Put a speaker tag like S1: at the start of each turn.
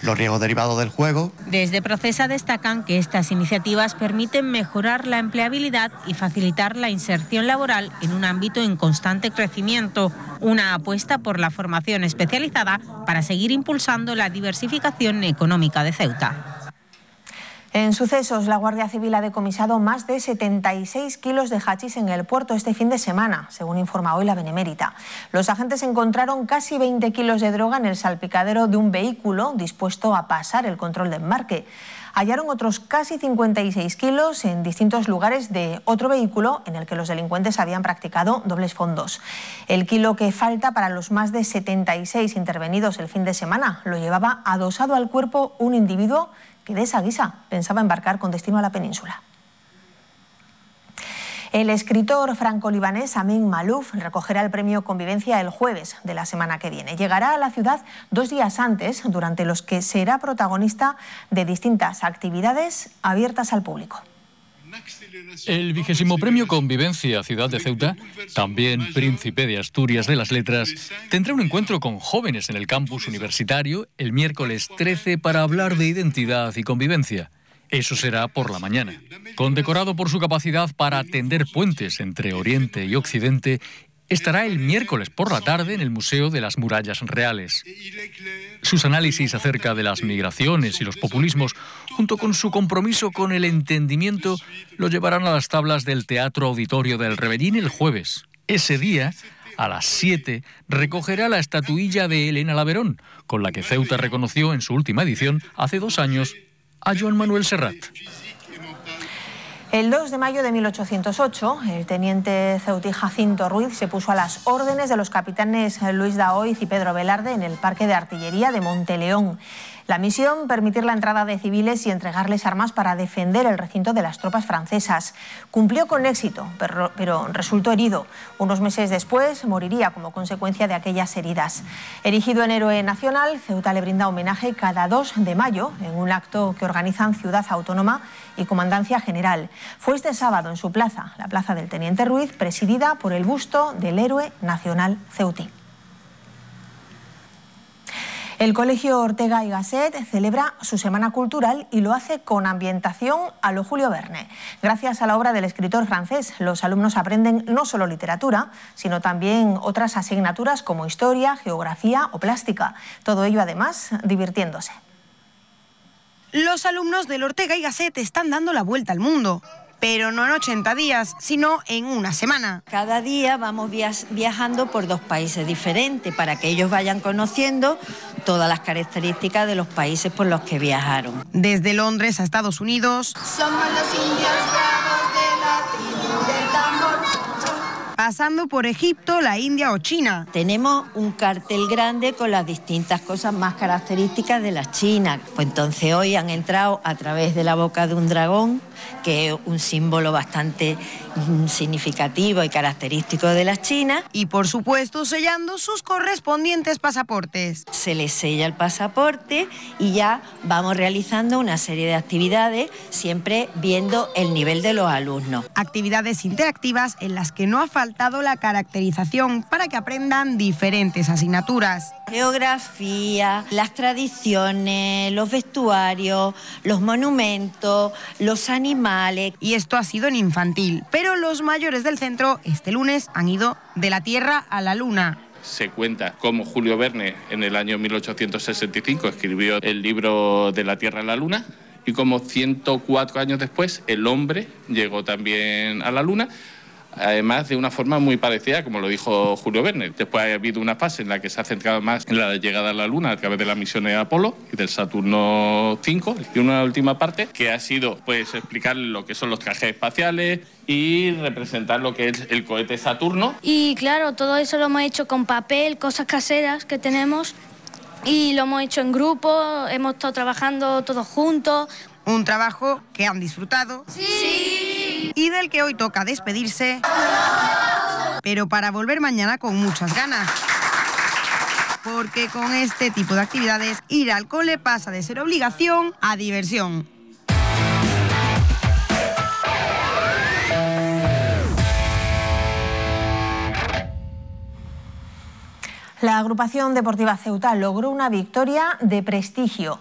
S1: los riesgos derivados del juego.
S2: Desde Procesa destacan que estas iniciativas permiten mejorar la empleabilidad y facilitar la inserción laboral en un ámbito en constante crecimiento, una apuesta por la formación especializada para seguir impulsando la diversificación económica de Ceuta.
S3: En sucesos, la Guardia Civil ha decomisado más de 76 kilos de hachís en el puerto este fin de semana, según informa hoy la Benemérita. Los agentes encontraron casi 20 kilos de droga en el salpicadero de un vehículo dispuesto a pasar el control de embarque. Hallaron otros casi 56 kilos en distintos lugares de otro vehículo en el que los delincuentes habían practicado dobles fondos. El kilo que falta para los más de 76 intervenidos el fin de semana lo llevaba adosado al cuerpo un individuo que de esa guisa pensaba embarcar con destino a la península. El escritor franco-libanés Amin Maalouf recogerá el premio Convivencia el jueves de la semana que viene. Llegará a la ciudad 2 días antes, durante los que será protagonista de distintas actividades abiertas al público.
S4: El 20º Premio Convivencia Ciudad de Ceuta, también Príncipe de Asturias de las Letras, tendrá un encuentro con jóvenes en el campus universitario el miércoles 13 para hablar de identidad y convivencia. Eso será por la mañana. Condecorado por su capacidad para tender puentes entre Oriente y Occidente, estará el miércoles por la tarde en el Museo de las Murallas Reales. Sus análisis acerca de las migraciones y los populismos, junto con su compromiso con el entendimiento, lo llevarán a las tablas del Teatro Auditorio del Rebellín el jueves. Ese día, a las 7, recogerá la estatuilla de Elena Laverón, con la que Ceuta reconoció en su última edición, hace 2 años, a Joan Manuel Serrat.
S3: El 2 de mayo de 1808, el teniente ceutí Jacinto Ruiz se puso a las órdenes de los capitanes Luis Daoiz y Pedro Velarde en el Parque de Artillería de Monteleón. La misión, permitir la entrada de civiles y entregarles armas para defender el recinto de las tropas francesas. Cumplió con éxito, pero resultó herido. Unos meses después moriría como consecuencia de aquellas heridas. Erigido en héroe nacional, Ceuta le brinda homenaje cada 2 de mayo en un acto que organizan Ciudad Autónoma y Comandancia General. Fue este sábado en su plaza, la Plaza del Teniente Ruiz, presidida por el busto del héroe nacional ceutí. El Colegio Ortega y Gasset celebra su Semana Cultural y lo hace con ambientación a lo Julio Verne. Gracias a la obra del escritor francés, los alumnos aprenden no solo literatura, sino también otras asignaturas como historia, geografía o plástica. Todo ello, además, divirtiéndose.
S5: Los alumnos del Ortega y Gasset están dando la vuelta al mundo. Pero no en 80 días, sino en una semana.
S6: Cada día vamos viajando por 2 países diferentes para que ellos vayan conociendo todas las características de los países por los que viajaron.
S5: Desde Londres a Estados Unidos.
S7: Somos los indios bravos de la tribu del tambor.
S5: Pasando por Egipto, la India o China.
S6: Tenemos un cartel grande con las distintas cosas más características de la China. Pues entonces hoy han entrado a través de la boca de un dragón, que es un símbolo bastante significativo y característico de la China.
S5: Y por supuesto sellando sus correspondientes pasaportes.
S6: Se les sella el pasaporte y ya vamos realizando una serie de actividades, siempre viendo el nivel de los alumnos.
S5: Actividades interactivas en las que no ha faltado la caracterización para que aprendan diferentes asignaturas.
S6: Geografía, las tradiciones, los vestuarios, los monumentos, los animales.
S5: Y esto ha sido en infantil, pero los mayores del centro este lunes han ido de la Tierra a la Luna.
S8: Se cuenta cómo Julio Verne en el año 1865 escribió el libro De la Tierra a la Luna y como 104 años después el hombre llegó también a la Luna. Además de una forma muy parecida, como lo dijo Julio Verne. Después ha habido una fase en la que se ha centrado más en la llegada a la Luna a través de las misiones Apolo y del Saturno 5. Y una última parte que ha sido pues explicar lo que son los trajes espaciales y representar lo que es el cohete Saturno.
S9: Y claro, todo eso lo hemos hecho con papel, cosas caseras que tenemos. Y lo hemos hecho en grupo, hemos estado trabajando todos juntos.
S5: Un trabajo que han disfrutado.
S9: ¡Sí!
S5: Y del que hoy toca despedirse, pero para volver mañana con muchas ganas. Porque con este tipo de actividades, ir al cole pasa de ser obligación a diversión.
S3: La agrupación deportiva Ceuta logró una victoria de prestigio.